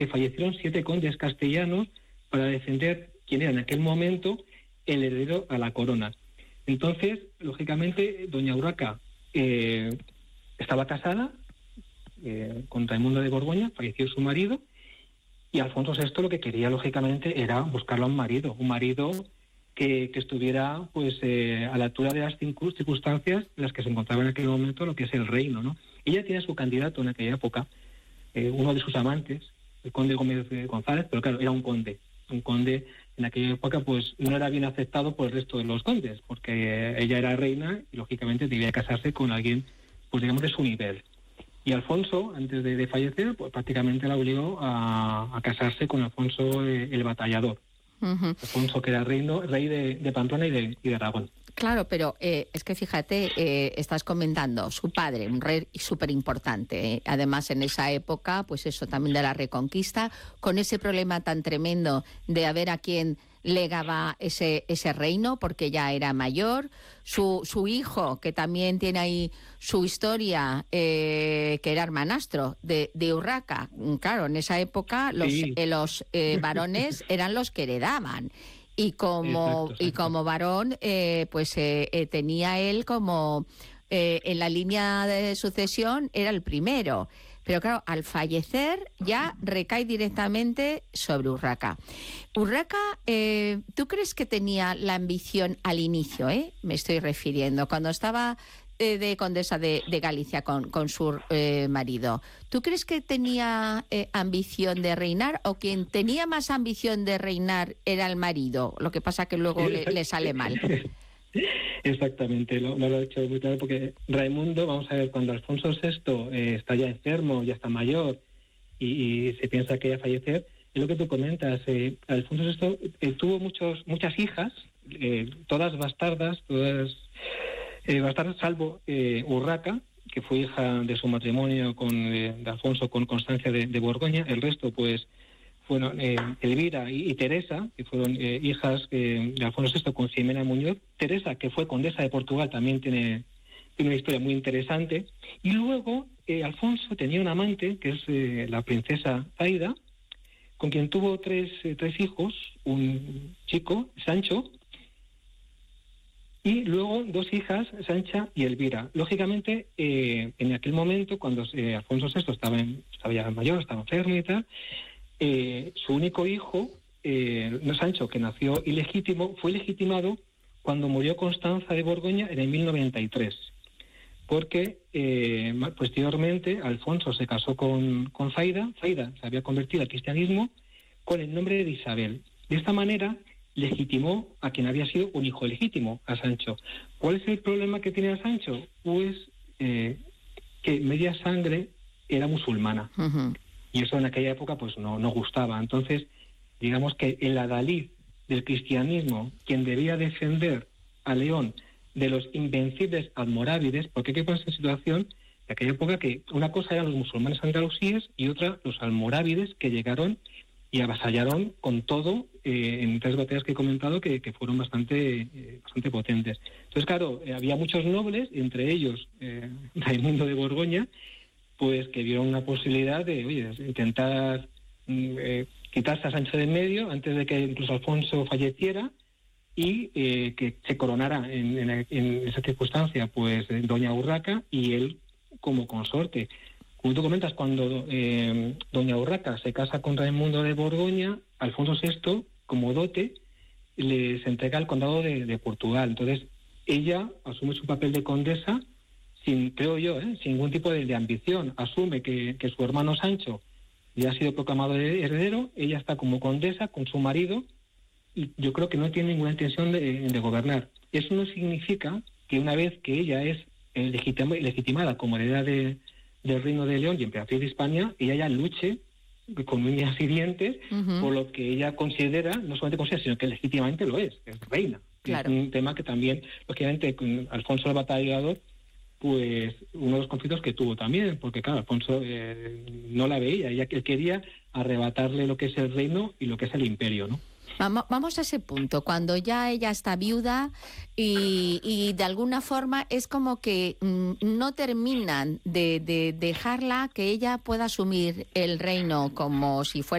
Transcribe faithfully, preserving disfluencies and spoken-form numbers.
que fallecieron siete condes castellanos para defender quién era en aquel momento el heredero a la corona. Entonces, lógicamente, doña Urraca eh, estaba casada eh, con Raimundo de Borgoña, falleció su marido, y Alfonso sexto lo que quería, lógicamente, era buscarle a un marido, un marido que, que estuviera pues eh, a la altura de las circunstancias en las que se encontraba en aquel momento lo que es el reino, ¿no? Ella tiene su candidato en aquella época, eh, uno de sus amantes, el conde Gómez González, pero claro, era un conde. Un conde en aquella época pues no era bien aceptado por el resto de los condes, porque ella era reina y lógicamente debía casarse con alguien, pues digamos, de su nivel. Y Alfonso, antes de, de fallecer, pues prácticamente la obligó a, a casarse con Alfonso eh, el Batallador. Uh-huh. Alfonso, que era reino, rey de, de Pamplona y de, y de Aragón. Claro, pero eh, es que fíjate, eh, estás comentando, su padre, un rey súper importante, eh, además en esa época, pues eso, también de la Reconquista, con ese problema tan tremendo de a ver a quién legaba ese, ese reino, porque ya era mayor, su, su hijo, que también tiene ahí su historia, eh, que era hermanastro de, de Urraca. Claro, en esa época los, sí. eh, los eh, varones eran los que heredaban. Y como, exacto, exacto. y como varón, eh, pues eh, eh, tenía él como eh, en la línea de sucesión, era el primero. Pero claro, al fallecer ya recae directamente sobre Urraca. Urraca, eh, ¿tú crees que tenía la ambición al inicio? Eh? Me estoy refiriendo, cuando estaba eh, de condesa de, de Galicia con, con su eh, marido. ¿Tú crees que tenía eh, ambición de reinar o quien tenía más ambición de reinar era el marido? Lo que pasa que luego le, le sale mal. Exactamente, lo, lo he hecho muy claro, porque Raimundo, vamos a ver, cuando Alfonso sexto eh, está ya enfermo, ya está mayor, y, y se piensa que va a fallecer, es lo que tú comentas, eh, Alfonso sexto eh, tuvo muchos, muchas hijas, eh, todas bastardas, todas eh, bastardas, salvo eh, Urraca, que fue hija de su matrimonio con eh, de Alfonso con Constancia de, de Borgoña, el resto pues fueron eh, Elvira y, y Teresa, que fueron eh, hijas eh, de Alfonso sexto con Ximena Muñoz. Teresa, que fue condesa de Portugal, también tiene, tiene una historia muy interesante. Y luego eh, Alfonso tenía un amante, que es eh, la princesa Zaida, con quien tuvo tres, eh, tres hijos, un chico, Sancho, y luego dos hijas, Sancha y Elvira. Lógicamente, eh, en aquel momento, cuando eh, Alfonso sexto estaba, en, estaba ya mayor, estaba enfermo y tal, Eh, su único hijo, eh, Sancho, que nació ilegítimo, fue legitimado cuando murió Constanza de Borgoña en el mil noventa y tres, porque eh, posteriormente Alfonso se casó con, con Zaida, Zaida se había convertido al cristianismo con el nombre de Isabel. De esta manera legitimó a quien había sido un hijo legítimo, a Sancho. ¿Cuál es el problema que tenía Sancho? Pues eh, que media sangre era musulmana. Uh-huh. Y eso en aquella época pues no, no gustaba. Entonces, digamos que el adalid del cristianismo, quien debía defender a León de los invencibles almorávides, porque qué pasa en esta situación, en aquella época que una cosa eran los musulmanes andalusíes y otra los almorávides que llegaron y avasallaron con todo eh, en tres batallas que he comentado que, que fueron bastante, eh, bastante potentes. Entonces, claro, eh, había muchos nobles, entre ellos eh, Raimundo de Borgoña, pues que vieron una posibilidad de, oye, intentar eh, quitarse a Sancho de en medio antes de que incluso Alfonso falleciera y eh, que se coronara en, en, en esa circunstancia pues eh, doña Urraca y él como consorte. Como tú comentas, cuando eh, doña Urraca se casa con Raimundo de Borgoña, Alfonso sexto, como dote, les entrega el condado de, de Portugal. Entonces, ella asume su papel de condesa sin, creo yo, ¿eh? sin ningún tipo de, de ambición. Asume que, que su hermano Sancho ya ha sido proclamado heredero, ella está como condesa con su marido y yo creo que no tiene ninguna intención de, de gobernar. Eso no significa que una vez que ella es eh, legitima, legitimada como heredera de, del Reino de León y emperatriz de España, ella ya luche con uñas y dientes uh-huh. por lo que ella considera, no solamente considera, sino que legítimamente lo es, es reina. Claro. Es un tema que también, lógicamente, con Alfonso el Batallador, pues uno de los conflictos que tuvo también, porque claro, Alfonso eh, no la veía, ella quería arrebatarle lo que es el reino y lo que es el imperio, ¿no? Vamos, vamos a ese punto, cuando ya ella está viuda y, y de alguna forma es como que mmm, no terminan de, de dejarla que ella pueda asumir el reino como si fuera